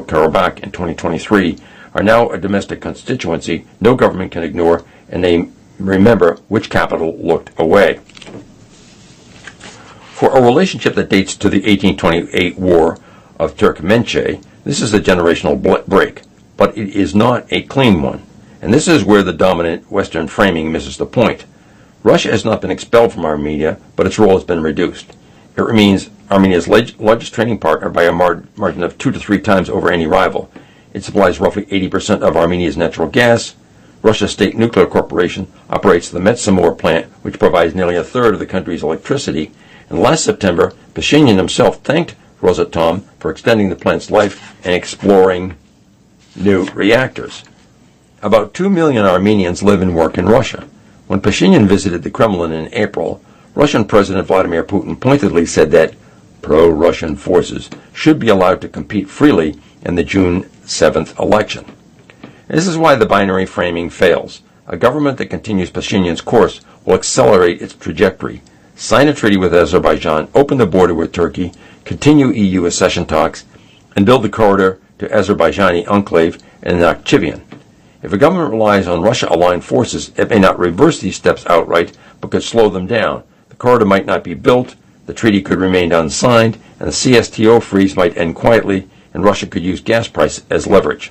Nagorno-Karabakh in 2023 are now a domestic constituency no government can ignore, and they remember which capital looked away. For a relationship that dates to the 1828 War of Turkmenchay, this is a generational break, but it is not a clean one. And this is where the dominant Western framing misses the point. Russia has not been expelled from Armenia, but its role has been reduced. It remains Armenia's largest trading partner by a margin of 2 to 3 times over any rival. It supplies roughly 80% of Armenia's natural gas. Russia's state nuclear corporation operates the Metsamor plant, which provides nearly a third of the country's electricity. And last September, Pashinyan himself thanked Rosatom for extending the plant's life and exploring new reactors. About 2 million Armenians live and work in Russia. When Pashinyan visited the Kremlin in April, Russian President Vladimir Putin pointedly said that pro-Russian forces should be allowed to compete freely in the June 7th election. This is why the binary framing fails. A government that continues Pashinyan's course will accelerate its trajectory, sign a treaty with Azerbaijan, open the border with Turkey, continue EU accession talks, and build the corridor to Azerbaijani enclave in Nakhchivan. If a government relies on Russia-aligned forces, it may not reverse these steps outright, but could slow them down. The corridor might not be built, the treaty could remain unsigned, and the CSTO freeze might end quietly, and Russia could use gas prices as leverage.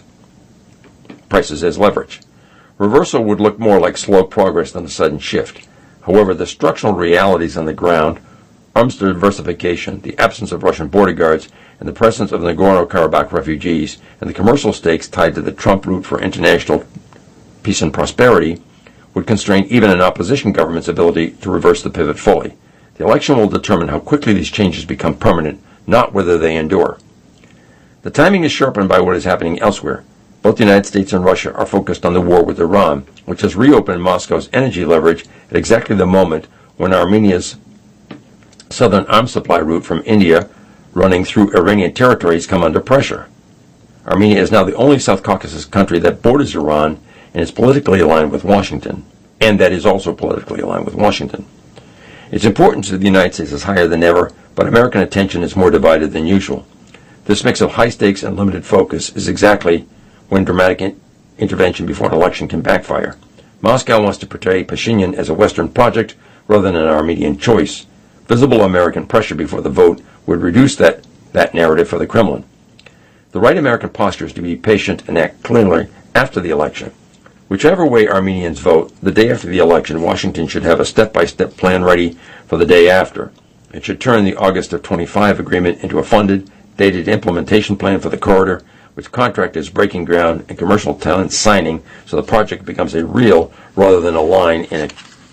Reversal would look more like slow progress than a sudden shift. However, the structural realities on the ground, arms diversification, the absence of Russian border guards, and the presence of Nagorno-Karabakh refugees, and the commercial stakes tied to the Trump route for international peace and prosperity, would constrain even an opposition government's ability to reverse the pivot fully. The election will determine how quickly these changes become permanent, not whether they endure. The timing is sharpened by what is happening elsewhere. Both the United States and Russia are focused on the war with Iran, which has reopened Moscow's energy leverage at exactly the moment when Armenia's southern arms supply route from India running through Iranian territories come under pressure. Armenia is now the only South Caucasus country that borders Iran and is politically aligned with Washington, and that is also politically aligned with Washington. Its importance to the United States is higher than ever, but American attention is more divided than usual. This mix of high stakes and limited focus is exactly when dramatic intervention before an election can backfire. Moscow wants to portray Pashinyan as a Western project rather than an Armenian choice. Visible American pressure before the vote would reduce that narrative for the Kremlin. The right American posture is to be patient and act clearly after the election. Whichever way Armenians vote, the day after the election, Washington should have a step-by-step plan ready for the day after. It should turn the August of 25 agreement into a funded, dated implementation plan for the corridor, which contractors breaking ground and commercial tenants signing, so the project becomes real rather than a line in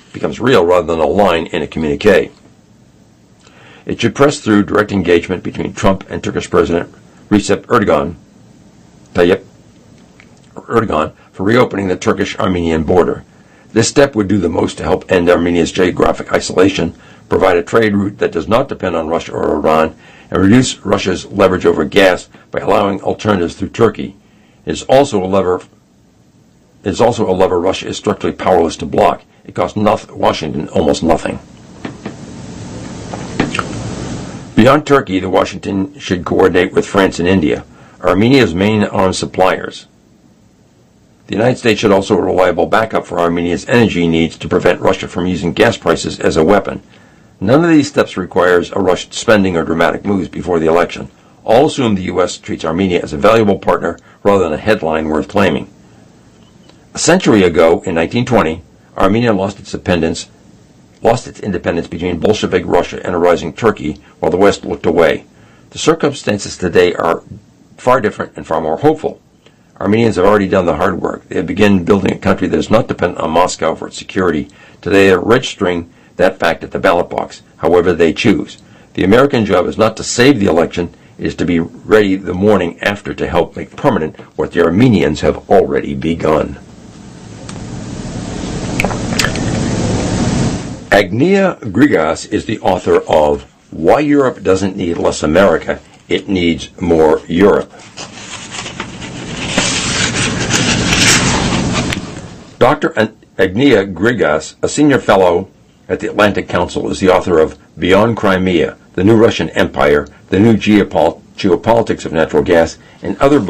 a communique. It should press through direct engagement between Trump and Turkish President Recep Tayyip Erdogan for reopening the Turkish-Armenian border. This step would do the most to help end Armenia's geographic isolation, provide a trade route that does not depend on Russia or Iran, and reduce Russia's leverage over gas by allowing alternatives through Turkey. It is also a lever Russia is structurally powerless to block. It costs Washington almost nothing. Beyond Turkey, Washington should coordinate with France and India, Armenia's main arms suppliers. The United States should also be a reliable backup for Armenia's energy needs to prevent Russia from using gas prices as a weapon. None of these steps requires a rushed spending or dramatic moves before the election. All assume the U.S. treats Armenia as a valuable partner rather than a headline worth claiming. A century ago, in 1920, Armenia lost its independence between Bolshevik Russia and a rising Turkey, while the West looked away. The circumstances today are far different and far more hopeful. Armenians have already done the hard work. They have begun building a country that is not dependent on Moscow for its security. Today they are registering that fact at the ballot box, however they choose. The American job is not to save the election, it is to be ready the morning after to help make permanent what the Armenians have already begun. Agnia Grigas is the author of Why Europe Doesn't Need Less America, It Needs More Europe. Dr. Agnia Grigas, a senior fellow at the Atlantic Council, is the author of Beyond Crimea, The New Russian Empire, The New Geopolitics of Natural Gas, and other books